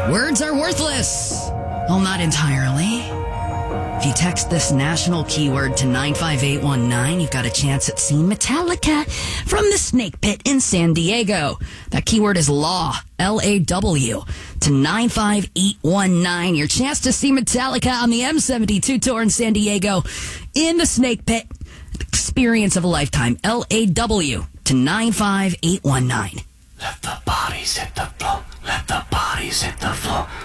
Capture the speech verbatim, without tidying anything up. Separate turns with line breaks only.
Words are worthless. Well, not entirely. If you text this national keyword to nine five eight one nine, you've got a chance at seeing Metallica from the Snake Pit in San Diego. That keyword is law, L A W, to nine five eight one nine. Your chance to see Metallica on the M seventy-two tour in San Diego in the Snake Pit. Experience of a lifetime, L A W, to nine five eight one nine.
Let the bodies hit the floor. Let the bodies hit the floor.